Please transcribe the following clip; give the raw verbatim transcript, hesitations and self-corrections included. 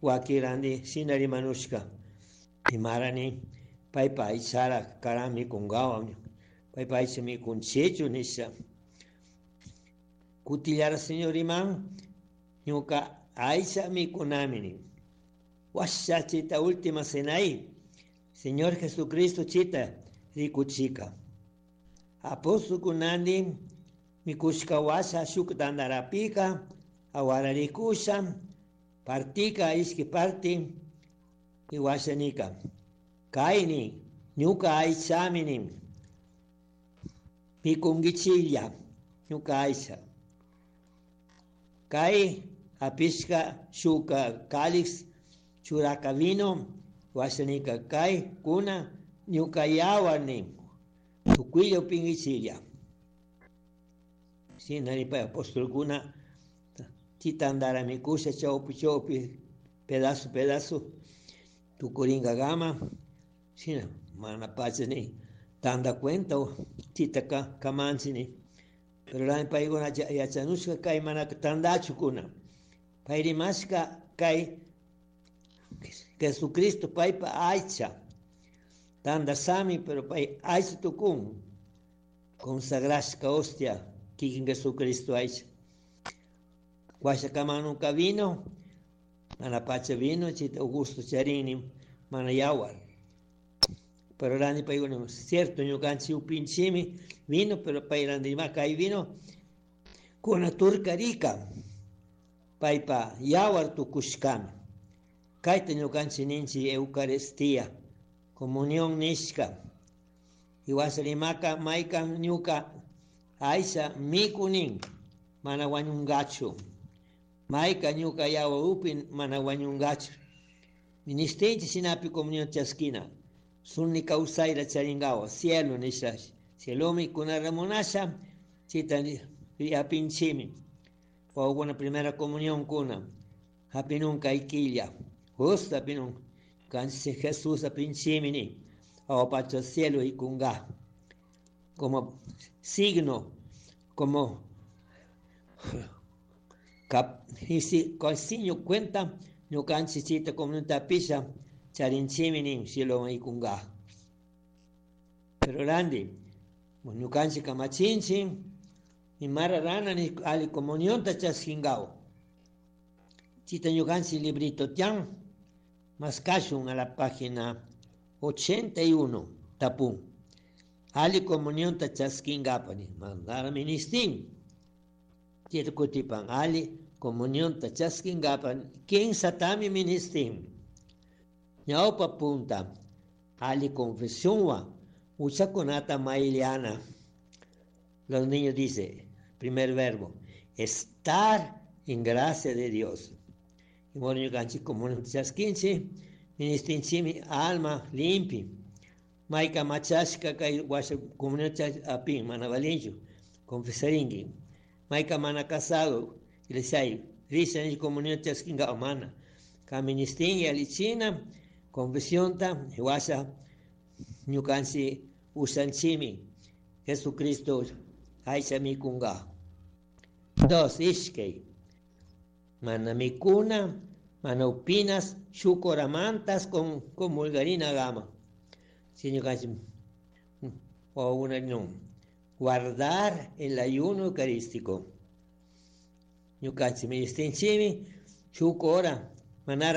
wakirandi sinari manushka imarani paypa ichara karami kungawan paypa ichami kun chechu nisha kutillara señor imam ñuka aicha mikunamini washa chita última cenai Señor Jesucristo chita rikuchika aposto kunandi mikushka washa shuk dandarapika awara rikusha partika iski parti iwashanika kaini ñuka aichamini mikungichilla ñuka aicha kai apishka shuka calix churaka vino washanika kai kuna ñuka yawarni tukuillo pingichilla sinari pa apóstol kuna chitandara mikusha chaupi chaupi pedazo pedazo tukuringa gama sina mana pachani tanda cuenta chitaka kamanchini pero la paigona yachanushka kai mana tandachu kuna pairi maska kai Jesucristo paipa aicha tanda sami pero pai aicha tukun consagrashka hostia kikin Jesucristo aicha Guasha kamanu ka vino mana pacha vino chita Augusto charini mana yawar pero rani paigona cierto ñukanchi upinchimi vino pero pairandi ma kai vino kuna turka rika paipa yawar tukushkami kaita ñukanchi ninchi eucaristía comunión nishka iwasarimaka maika ñuka aisha mikunin mana wañungachu maika ñuka yawa upin mana wañungachu ministinchi sinapi comunión chaskina sunni kausaira charingawa cielo nishash cielomi kuna ramonasha chita yapinchimi pawguna primera comunión kuna hapinun kaikilla justo hapinun kansi Jesús apinchimini awapacho cielo y kunga como signo como cap y si con signo cuenta no canchi chita comunión tapisha charinchimini cielo y kunga pero randi no canchi kamachinchi y mara rana ni ali comunión tachasingao chita no canchi librito tian más cachun a la página ochenta y uno tapun ali comunión tachasquingapani mandara ministin tirkutipan ali comunión tachasquingapan quién satami ministin ñaupa punta ali confesión wa uchaconata mailiana los niños dice primer verbo estar en gracia de Dios y bueno yo ganchi comunión tachasquinchi ministin chimi alma limpi maika machashka kai washa comunión apin mana valincho confesaringi maika mana casado ilesai risa ni comunión chaskinga mana kaministin y alichina confesión ta washa ñukansi usanchimi Jesucristo aisha mikunga dos ishkei mana mikuna mana upinas shukoramantas con con mulgarina gama señor casi o una no guardar el ayuno eucarístico yo casi me distinchimi shukora manara